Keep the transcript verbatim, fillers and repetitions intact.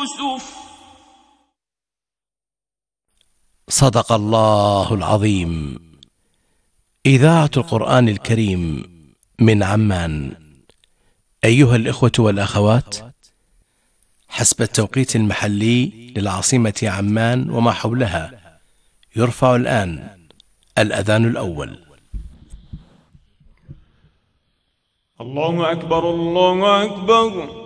يوسف. صدق الله العظيم. إذاعة القرآن الكريم من عمان. أيها الإخوة والأخوات، حسب التوقيت المحلي للعاصمة عمان وما حولها، يرفع الآن الأذان الأول. الله أكبر الله أكبر.